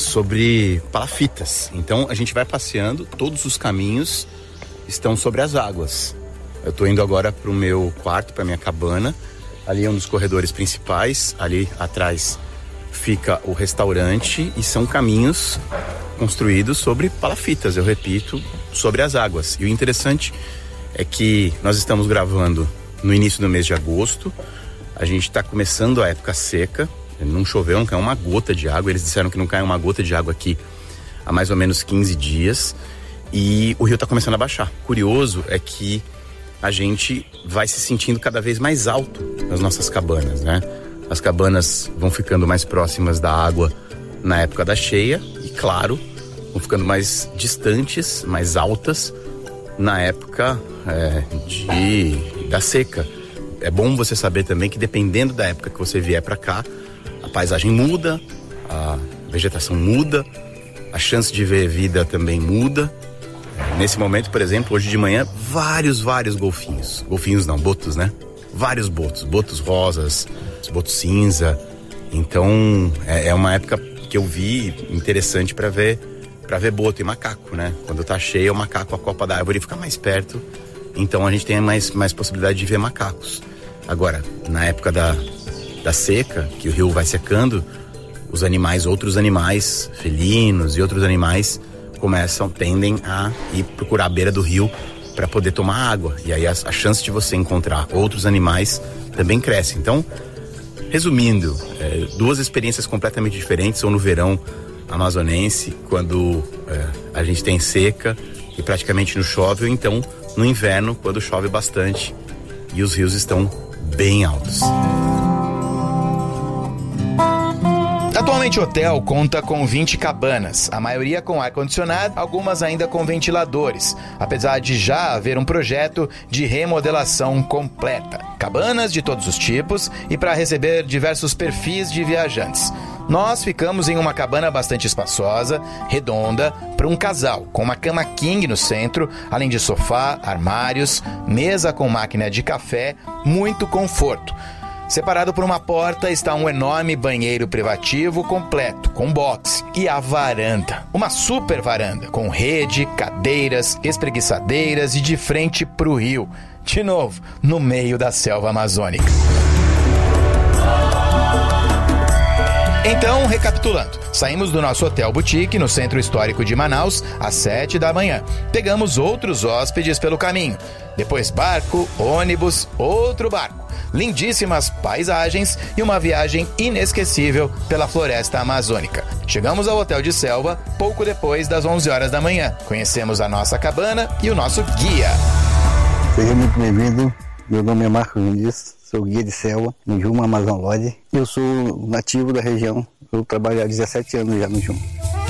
sobre palafitas. Então a gente vai passeando, todos os caminhos estão sobre as águas. Eu estou indo agora para o meu quarto, para minha cabana. Ali é um dos corredores principais, ali atrás fica o restaurante e são caminhos construídos sobre palafitas, eu repito, sobre as águas. E o interessante é que nós estamos gravando no início do mês de agosto, a gente está começando a época seca, não choveu, não caiu uma gota de água, eles disseram que não cai uma gota de água aqui há mais ou menos 15 dias e o rio está começando a baixar. Curioso é que a gente vai se sentindo cada vez mais alto nas nossas cabanas, né? As cabanas vão ficando mais próximas da água na época da cheia e, claro, vão ficando mais distantes, mais altas na época da seca. É bom você saber também que dependendo da época que você vier para cá, a paisagem muda, a vegetação muda, a chance de ver vida também muda. Nesse momento, por exemplo, hoje de manhã, vários golfinhos. Golfinhos não, botos, né? Vários botos rosas, botos cinza. Então, é uma época que eu vi interessante para ver boto e macaco, né? Quando tá cheio, o macaco, a copa da árvore fica mais perto. Então, a gente tem mais possibilidade de ver macacos. Agora, na época da seca, que o rio vai secando, outros animais, felinos e outros animais, tendem a ir procurar a beira do rio para poder tomar água. E aí a chance de você encontrar outros animais também cresce. Então, resumindo, duas experiências completamente diferentes, ou no verão amazonense, quando a gente tem seca e praticamente não chove, ou então no inverno, quando chove bastante e os rios estão bem altos. Atualmente o hotel conta com 20 cabanas, a maioria com ar-condicionado, algumas ainda com ventiladores, apesar de já haver um projeto de remodelação completa. Cabanas de todos os tipos e para receber diversos perfis de viajantes. Nós ficamos em uma cabana bastante espaçosa, redonda, para um casal, com uma cama king no centro, além de sofá, armários, mesa com máquina de café, muito conforto. Separado por uma porta está um enorme banheiro privativo completo, com box, e a varanda. Uma super varanda, com rede, cadeiras, espreguiçadeiras e de frente pro rio. De novo, no meio da selva amazônica. Então, recapitulando, saímos do nosso hotel boutique no centro histórico de Manaus às 7 da manhã. Pegamos outros hóspedes pelo caminho. Depois barco, ônibus, outro barco. Lindíssimas paisagens e uma viagem inesquecível pela floresta amazônica. Chegamos ao hotel de selva pouco depois das 11 horas da manhã. Conhecemos a nossa cabana e o nosso guia. Seja muito bem-vindo. Meu nome é Marcos Vinícius, sou guia de selva no Juma Amazon Lodge. Eu sou nativo da região, eu trabalho há 17 anos já no Juma.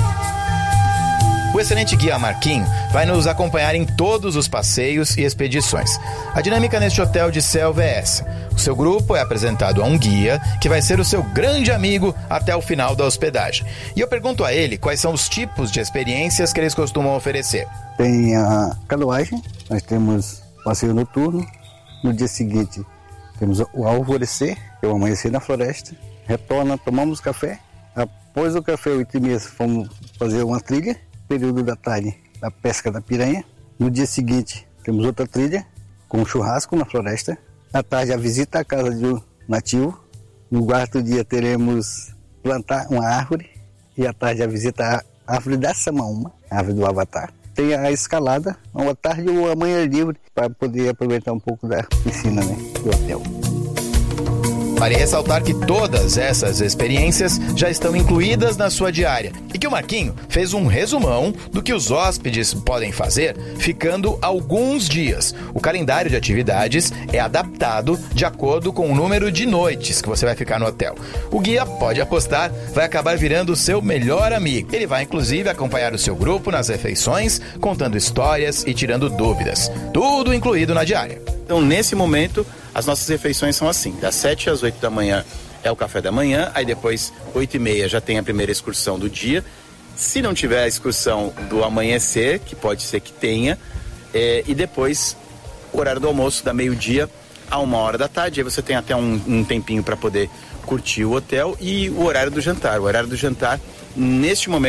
O excelente guia Marquinho vai nos acompanhar em todos os passeios e expedições. A dinâmica neste hotel de selva é essa. O seu grupo é apresentado a um guia que vai ser o seu grande amigo até o final da hospedagem. E eu pergunto a ele quais são os tipos de experiências que eles costumam oferecer. Tem a canoagem, nós temos passeio noturno. No dia seguinte temos o alvorecer, que é o amanhecer na floresta. Retorna, tomamos café. Após o café, 8h30, fomos fazer uma trilha. Período da tarde, da pesca da piranha. No dia seguinte, temos outra trilha, com um churrasco na floresta. À tarde, a visita à casa do nativo. No quarto dia, teremos plantar uma árvore. E à tarde, a visita à árvore da Samaúma, a árvore do Avatar. Tem a escalada, uma tarde ou amanhã livre, para poder aproveitar um pouco da piscina, né, do hotel. Vale ressaltar que todas essas experiências já estão incluídas na sua diária e que o Marquinho fez um resumão do que os hóspedes podem fazer ficando alguns dias. O calendário de atividades é adaptado de acordo com o número de noites que você vai ficar no hotel. O guia, pode apostar, vai acabar virando o seu melhor amigo. Ele vai inclusive acompanhar o seu grupo nas refeições, contando histórias e tirando dúvidas. Tudo incluído na diária. Então, nesse momento, as nossas refeições são assim, das 7 às 8 da manhã é o café da manhã, aí depois 8h30 já tem a primeira excursão do dia. Se não tiver a excursão do amanhecer, que pode ser que tenha, e depois o horário do almoço da meio-dia a 1h da tarde, aí você tem até um tempinho para poder curtir o hotel, e o horário do jantar. O horário do jantar, neste momento,